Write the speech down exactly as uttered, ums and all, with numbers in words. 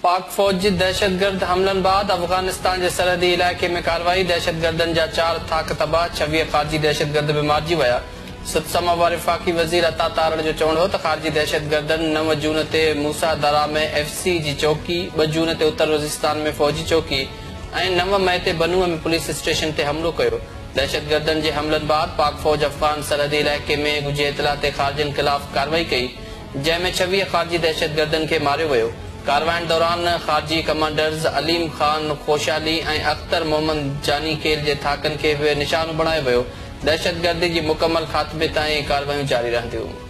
पाक फौज जी दहशतगर्द हमलन बाद अफगानिस्तान के सरहदी इलाके में कार्रवाई। दहशतगर्दन जा चार थाक तबाह, छवीह खारजी दहशतगर्द भी मारिजी विया। सुतसमा वारे वफ़ाक़ी वज़ीर अता तारड़ जो चवणु हो त खारजी दहशतगर्दन नव जून ते मूसा दरा में एफ सी जी चौकी, ब जून ते उत्तर वज़ीरिस्तान में फौजी चौकी ऐं नव मई ते बनूअ में पुलिस स्टेशन ते हमलो कयो। दहशतगर्दन जे हमलन बाद पाक फौज अफगान सरहदी इलाके में गुझे इतला ते खारजियुनि ख़िलाफ़ कार्रवाई कई, जंहिंमें छवीह खारजी दहशतगर्दन खे मारियो वियो। कार्रवाई दौरान खारजी कमांडर्स अलीम खान खोशाली ऐं अख्तर मोहम्मद जानी खेल जे थाकनि खे निशानो बणायो वियो। दहशतगर्दी जी मुकमल ख़ात्मे ताईं कार्रवायूं जारी रहंदियूं।